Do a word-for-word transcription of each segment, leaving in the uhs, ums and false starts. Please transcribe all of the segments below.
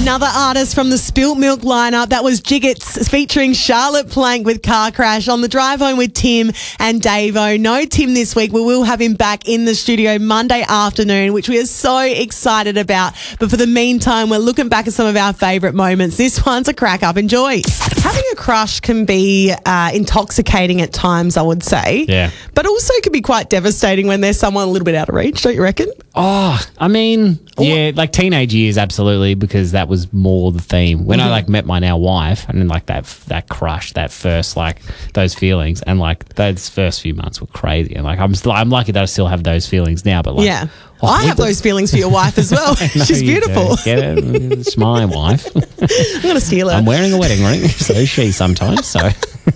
Another artist from the Spilt Milk lineup, that was Jiggets featuring Charlotte Plank with Car Crash on the drive home with Tim and Davo. No Tim this week. We will have him back in the studio Monday afternoon, which we are so excited about. But for the meantime, we're looking back at some of our favourite moments. This one's a crack up. Enjoy. Having a crush can be uh, intoxicating at times, I would say. Yeah. But also can be quite devastating when there's someone a little bit out of reach, don't you reckon? Oh, I mean, yeah, like teenage years, absolutely, because that was more the theme. When mm-hmm. I like met my now wife, and then like that that crush, that first like those feelings, and like those first few months were crazy. And like I'm still, I'm lucky that I still have those feelings now. But like, yeah, oh, I have the- those feelings for your wife as well. She's beautiful. Get it? It's my wife. I'm gonna steal her. I'm wearing a wedding ring, so is she sometimes. So.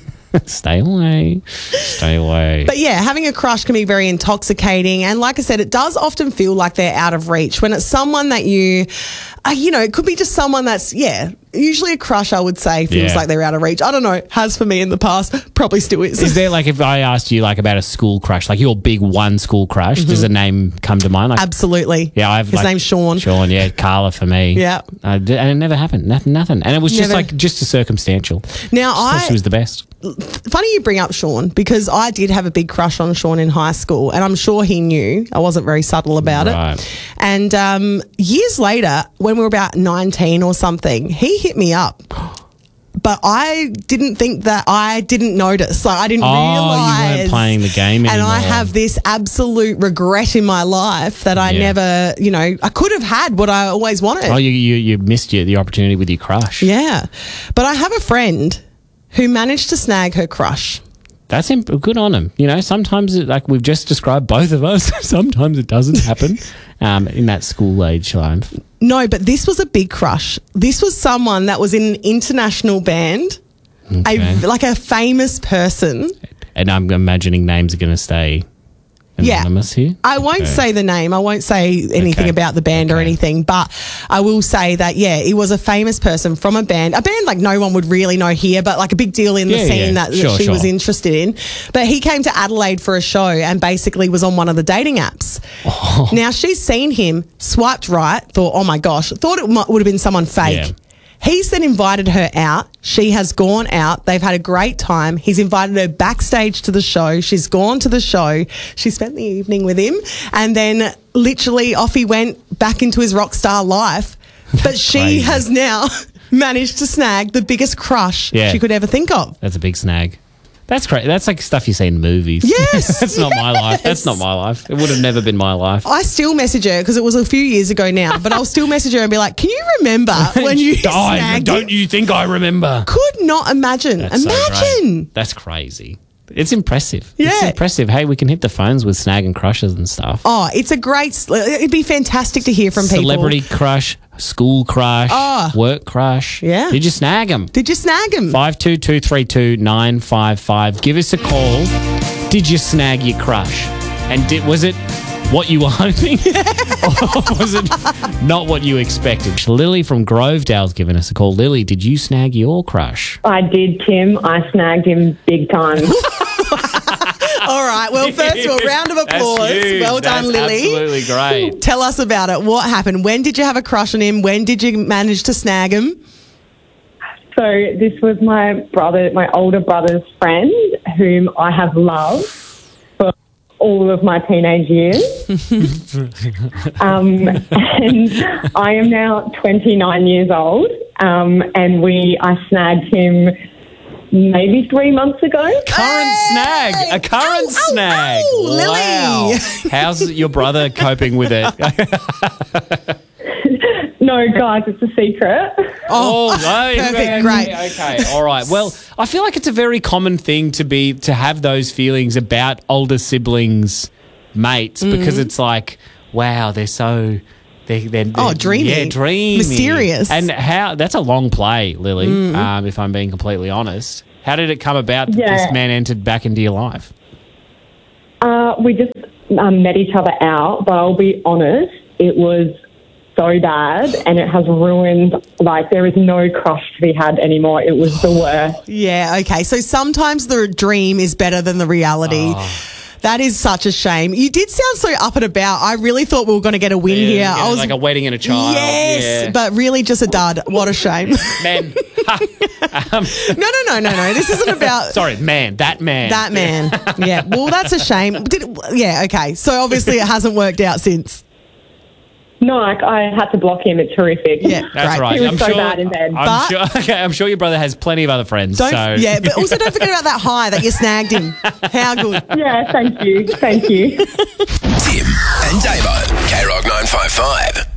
Stay away. Stay away. But yeah, having a crush can be very intoxicating. And like I said, it does often feel like they're out of reach when it's someone that you, uh, you know, it could be just someone that's, yeah, usually a crush, I would say, feels Yeah. like they're out of reach. I don't know. Has for me in the past. Probably still is. Is there, like, if I asked you, like, about a school crush, like your big one school crush, mm-hmm. does a name come to mind? Like, absolutely. Yeah, I've His like, name's Sean. Sean, yeah. Carla for me. Yeah. Uh, d- and it never happened. Nothing, nothing. And it was just, Never. like, just a circumstantial. Now, Just I... thought she was the best. Funny you bring up Sean, because I did have a big crush on Sean in high school, and I'm sure he knew. I wasn't very subtle about Right. it. And um, years later, when we were about nineteen or something, he hit me up. But I didn't think that I didn't notice. Like I didn't Oh, realise. you weren't playing the game And I anymore. have this absolute regret in my life that I Yeah. never, you know, I could have had what I always wanted. Oh, you, you, you missed you, the opportunity with your crush. Yeah. But I have a friend who managed to snag her crush. That's imp- good on him. You know, sometimes, it, like we've just described both of us, sometimes it doesn't happen um, in that school age time. No, but this was a big crush. This was someone that was in an international band, Okay. a, like a famous person. And I'm imagining names are going to stay anonymous yeah. here. I won't Okay. say the name. I won't say anything Okay. about the band or Okay. anything, but I will say that, yeah, it was a famous person from a band, a band like no one would really know here, but like a big deal in the Yeah, scene yeah. that, that Sure, she was sure. interested in. But he came to Adelaide for a show and basically was on one of the dating apps. Oh. Now she's seen him, swiped right, thought, oh my gosh, thought it might, would have been someone fake. Yeah. He's then invited her out. She has gone out. They've had a great time. He's invited her backstage to the show. She's gone to the show. She spent the evening with him. And then literally off he went back into his rock star life. But she crazy. has now managed to snag the biggest crush Yeah. she could ever think of. That's a big snag. That's great. That's like stuff you see in movies. Yes, That's not my life. That's not my life. It would have never been my life. I still message her because it was a few years ago now, but I'll still message her and be like, can you remember when you Die, snagged don't him? you think I remember? Could not imagine. That's so imagine. great. That's crazy. It's impressive. It's Yeah. impressive. Hey, we can hit the phones with snag and crushes and stuff. Oh, it's a great, it'd be fantastic to hear from people. Celebrity crush, school crush, Oh. work crush. Yeah. Did you snag them? Did you snag him? five two two three two nine five five. Give us a call. Did you snag your crush? And did, was it what you were hoping? Or was it not what you expected? Lily from Grovedale's given us a call. Lily, did you snag your crush? I did, Tim. I snagged him big time. All right. Well, first of all, round of That's applause. huge. Well done, That's Lily. absolutely great. Tell us about it. What happened? When did you have a crush on him? When did you manage to snag him? So this was my brother, my older brother's friend, whom I have loved for all of my teenage years. um, and I am now twenty-nine years old, um, and we I snagged him maybe three months ago. Current Hey! snag. A current Ow, ow, snag. ow, Lily. Wow. How's your brother coping with it? No, guys, it's a secret. Oh, no. perfect, Okay, great. Okay, all right. Well, I feel like it's a very common thing to be to have those feelings about older siblings, mates, Mm-hmm. because it's like, wow, they're so. They're, they're, Oh, they're- dreamy. Yeah, dreamy. Mysterious. And how that's a long play, Lily, Mm-hmm. um, if I'm being completely honest. How did it come about that Yeah. this man entered back into your life? Uh, we just um, met each other out, but I'll be honest, it was so bad and it has ruined, like, there is no crush to be had anymore. It was the worst. Yeah, okay. So sometimes the dream is better than the reality. Oh. That is such a shame. You did sound so up and about. I really thought we were going to get a win Yeah, here. yeah, I was like a wedding and a child. Yes, Yeah. but really just a dud. What a shame. Man. um, no, no, no, no, no. This isn't about sorry, man. That man. that man. Yeah. Well, that's a shame. Did, yeah. Okay. So obviously it hasn't worked out since. No, I, I had to block him. It's horrific. Yeah. That's Great. right. He was I'm so sure, bad in bed. I'm But- sure. Okay, I'm sure your brother has plenty of other friends. Don't. so Yeah, but also don't forget about that high that you snagged him. How good. Yeah, thank you. Thank you. Tim and Davo, K Rock nine five five.